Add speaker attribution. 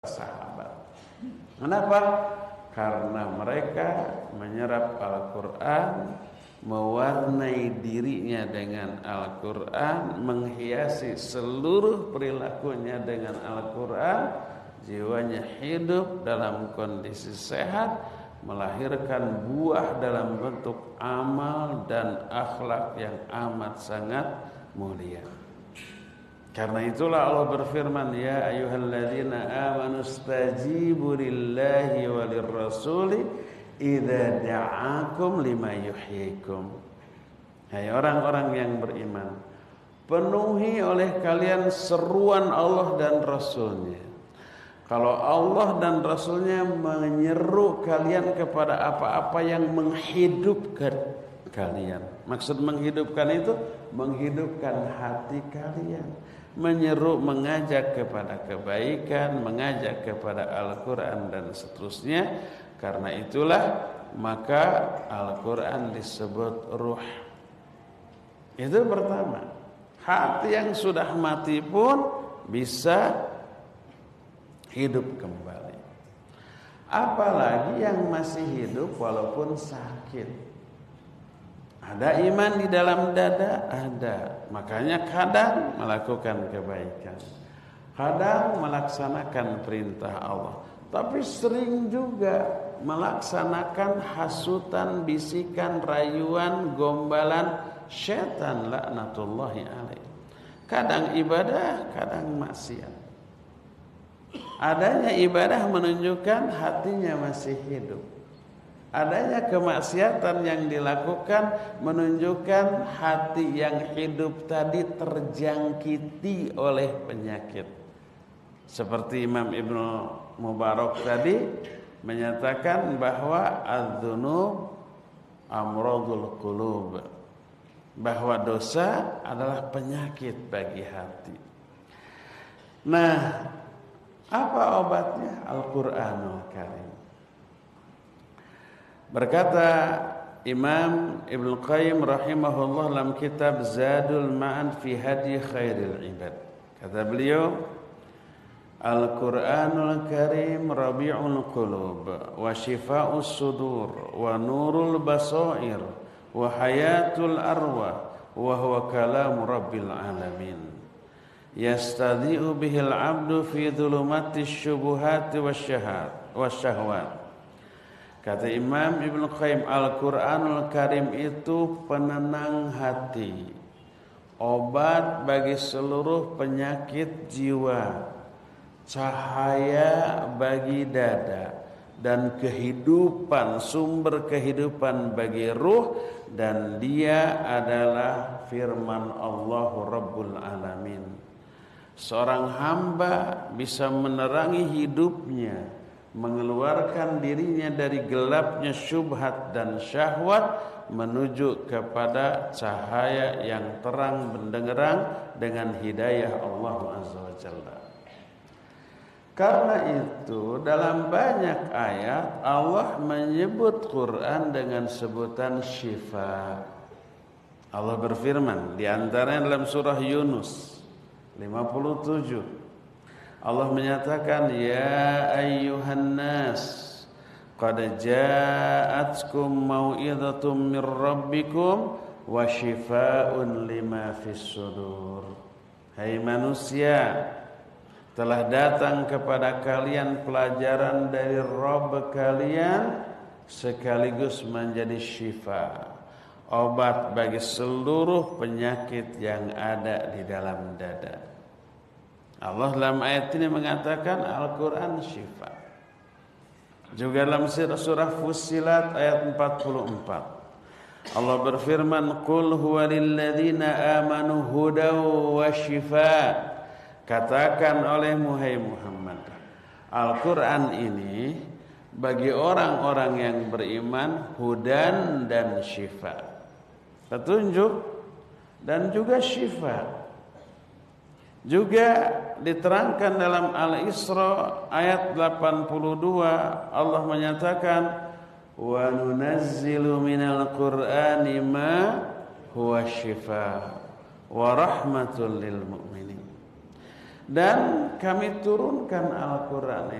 Speaker 1: sahabat. Kenapa? Karena mereka menyerap Al-Quran, mewarnai dirinya dengan Al-Quran, menghiasi seluruh perilakunya dengan Al-Quran, jiwanya hidup dalam kondisi sehat, melahirkan buah dalam bentuk amal dan akhlak yang amat sangat mulia. Karena itulah Allah berfirman, ya ayyuhalladzina amanu stajibu lillahi walir rasuli idza da'akum lima yuhyikum. Hai orang-orang yang beriman, penuhi oleh kalian seruan Allah dan Rasulnya. Kalau Allah dan Rasulnya menyeru kalian kepada apa-apa yang menghidupkan kalian. Maksud menghidupkan itu menghidupkan hati kalian, menyeru, mengajak kepada kebaikan, mengajak kepada Al-Quran dan seterusnya. Karena itulah maka Al-Quran disebut ruh. Itu pertama. Hati yang sudah mati pun bisa hidup kembali. Apalagi yang masih hidup walaupun sakit. Ada iman di dalam dada? Ada. Makanya kadang melakukan kebaikan, kadang melaksanakan perintah Allah, tapi sering juga melaksanakan hasutan, bisikan, rayuan, gombalan syaitan laknatullahi alaih. Kadang ibadah, kadang maksiat. Adanya ibadah menunjukkan hatinya masih hidup. Adanya kemaksiatan yang dilakukan menunjukkan hati yang hidup tadi terjangkiti oleh penyakit. Seperti Imam Ibnu Mubarak tadi menyatakan bahwa adz-dzunub amradul qulub, bahwa dosa adalah penyakit bagi hati. Nah, apa obatnya? Al-Qur'anul Karim. Berkata Imam Ibnu Qayyim rahimahullah dalam kitab Zadul Ma'ad fi Hadi Khairil Ibad. Kata beliau, Al-Qur'anul Karim rabi'ul qulub wa shifa'us sudur wa nurul basair wa hayatul arwah wa huwa kalamu rabbil alamin. Yastadhi'u bihil 'abdu fi dhulumatis syubuhati wasyahwat. Kata Imam Ibnu Qayyim, Al-Quranul Karim itu penenang hati, obat bagi seluruh penyakit jiwa, cahaya bagi dada, dan kehidupan, sumber kehidupan bagi ruh. Dan dia adalah firman Allah Rabbul Alamin. Seorang hamba bisa menerangi hidupnya, mengeluarkan dirinya dari gelapnya syubhat dan syahwat menuju kepada cahaya yang terang benderang dengan hidayah Allah Azza wa Jalla. Karena itu dalam banyak ayat Allah menyebut Quran dengan sebutan syifa. Allah berfirman di antaranya dalam surah Yunus 57. Allah menyatakan, ya ayyuhan nas qad ja'atkum mau'izatum mir rabbikum wa shifaa'un lima fis sudur. Hai manusia, telah datang kepada kalian pelajaran dari Rabb kalian sekaligus menjadi syifa, obat bagi seluruh penyakit yang ada di dalam dada. Allah dalam ayat ini mengatakan Al-Quran syifa. Juga dalam surah Fussilat ayat 44 Allah berfirman, Qul huwa lilladzina amanu hudaw wa syifa. Katakan olehmu hai Muhammad, Al-Quran ini bagi orang-orang yang beriman hudan dan syifa, petunjuk dan juga syifa. Juga diterangkan dalam Al-Isra ayat 82 Allah menyatakan, wa nunazzilu minal qur'ani ma huwa syifaa wa rahmatul lil mu'minin. Dan kami turunkan Al-Quran